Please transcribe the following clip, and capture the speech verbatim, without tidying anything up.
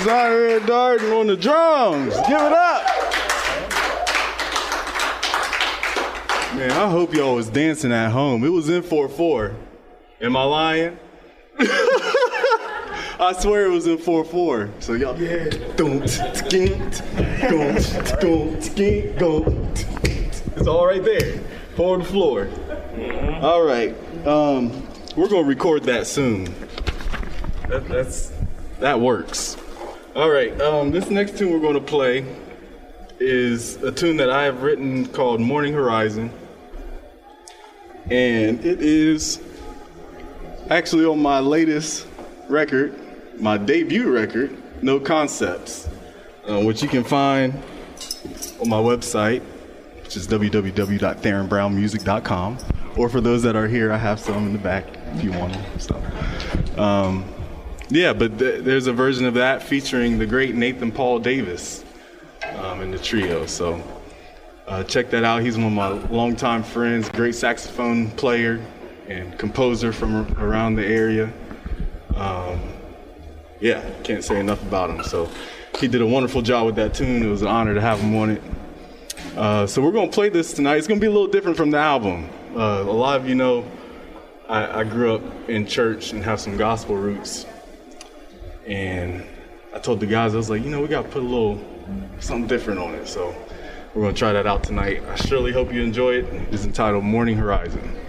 Zion Darden on the drums. Give it up. Man, I hope y'all was dancing at home. It was in four four. Am I lying? I swear it was in four four. So y'all, yeah. It's all right there. Four on the floor. Mm-hmm. All right. Um, we're gonna record that soon. That, that's that works. All right. Um, this next tune we're gonna play is a tune that I have written called Morning Horizon. And it is actually on my latest record, my debut record, No Concepts, uh, which you can find on my website, which is w w w dot theron brown music dot com. Or for those that are here, I have some in the back if you want them. So, um, yeah, but th- there's a version of that featuring the great Nathan Paul Davis um, in the trio. So uh, check that out. He's one of my longtime friends, great saxophone player and composer from around the area. Um, yeah, can't say enough about him. So he did a wonderful job with that tune. It was an honor to have him on it. Uh, so we're going to play this tonight. It's going to be a little different from the album. Uh, a lot of you know I, I grew up in church and have some gospel roots. And I told the guys, I was like, you know, we got to put a little something different on it. So we're going to try that out tonight. I surely hope you enjoy it. It's entitled Morning Horizon.